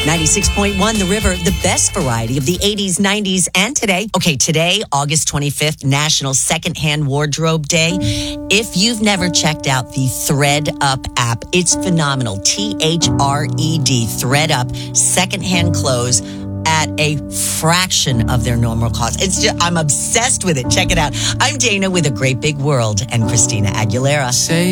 96.1 The River, the best variety of the 80s, 90s, and today. Okay, today, August 25th, National Secondhand Wardrobe Day. If you've never checked out the ThredUp app, it's phenomenal. THRED, ThredUp, secondhand clothes at a fraction of their normal cost. I'm obsessed with it. Check it out. I'm Dana with A Great Big World and Christina Aguilera. Say